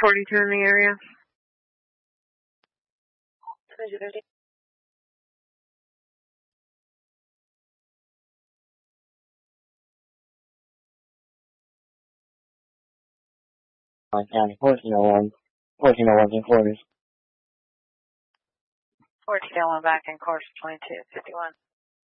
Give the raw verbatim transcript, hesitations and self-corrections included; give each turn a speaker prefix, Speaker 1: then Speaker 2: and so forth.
Speaker 1: forty-two in the area.
Speaker 2: County, fourteen oh one, fourteen oh one in quarters.
Speaker 3: fourteen oh one back in course twenty-two fifty-one.